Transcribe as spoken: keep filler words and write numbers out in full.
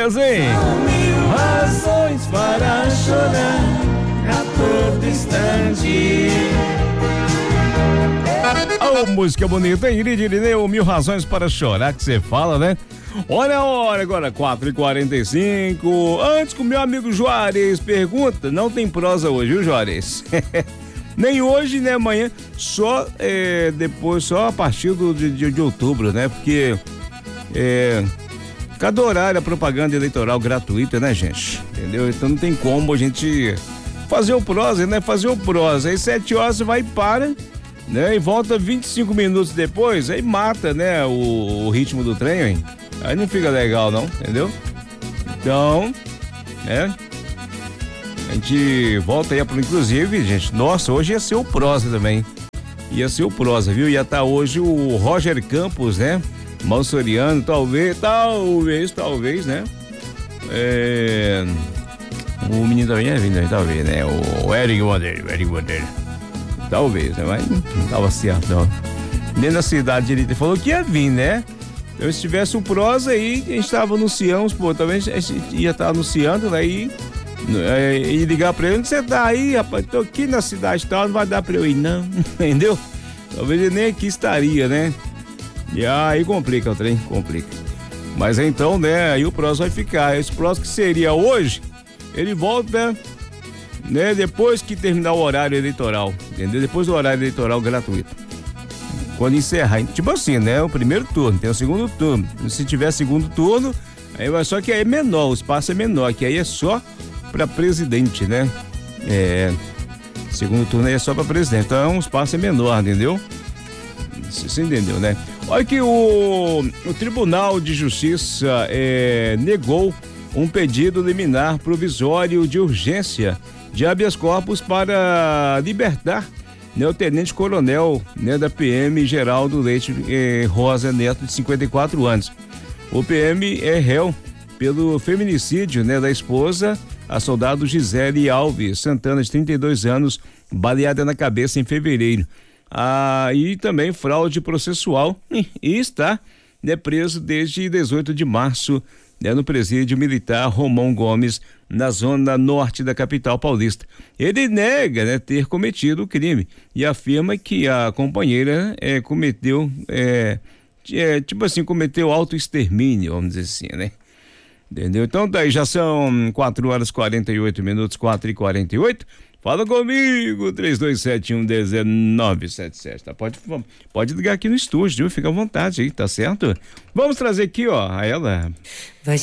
beleza, hein? Mil razões para chorar a todo instante. Ô, música bonita, hein? Irineu, mil razões para chorar que você fala, né? Olha a hora agora, quatro e quarenta e cinco. Antes que o meu amigo Juarez pergunta, não tem prosa hoje, viu, Juarez? Nem hoje, nem amanhã, só é, depois, só a partir do, de, de outubro, né? Porque é, cada horário é propaganda eleitoral gratuita, né, gente? Entendeu? Então não tem como a gente fazer o prosa, né? Fazer o prosa. Aí sete horas você vai e para, né? E volta vinte e cinco minutos depois, aí mata, né? O, o ritmo do trem, hein? Aí não fica legal, não, entendeu? Então, né? A gente volta aí, pro, inclusive, gente, nossa, hoje ia ser o prosa também. Ia ser o prosa, viu? Ia estar tá hoje o Roger Campos, né? Mansoriano, talvez, talvez, talvez, né? É... O menino também ia vindo, talvez, né? O Eric Wanderer, Eric Wanderer. Talvez, né? Mas não tava certo, não. Nem na cidade ele falou que ia vir, né? Então, se tivesse um prosa aí, a gente tava anunciando, pô, talvez a gente ia estar tá anunciando, daí é, e ligar pra ele, onde você tá aí, rapaz? Tô aqui na cidade e tal, não vai dar pra eu ir, não, entendeu? Talvez ele nem aqui estaria, né? E aí complica o trem, complica. Mas então, né, aí o prosa vai ficar. Esse prosa que seria hoje, ele volta, né, depois que terminar o horário eleitoral, entendeu? Depois do horário eleitoral gratuito. Quando encerrar, tipo assim, né? O primeiro turno, tem o segundo turno. Se tiver segundo turno, aí vai, só que aí é menor, o espaço é menor, que aí é só para presidente, né? É, segundo turno aí é só para presidente, então o espaço é menor, entendeu? Você entendeu, né? Olha que o, o Tribunal de Justiça é, negou um pedido liminar provisório de urgência de habeas corpus para libertar, né, o tenente-coronel, né, da P M Geraldo Leite eh, Rosa Neto, de cinquenta e quatro anos. O P M é réu pelo feminicídio, né, da esposa, a soldado Gisele Alves Santana, de trinta e dois anos, baleada na cabeça em fevereiro. Ah, e também fraude processual e está, né, preso desde dezoito de março, né, no presídio militar Romão Gomes, na zona norte da capital paulista. Ele nega, né, ter cometido o crime e afirma que a companheira é, cometeu, é, é, tipo assim, cometeu autoextermínio, vamos dizer assim, né? Entendeu? Então daí já são quatro horas e quarenta e oito minutos, quatro e quarenta e oito. Fala comigo, três dois sete um um nove sete sete, tá? Pode, pode ligar aqui no estúdio, viu? Fica à vontade aí, tá certo? Vamos trazer aqui, ó, a ela. Vai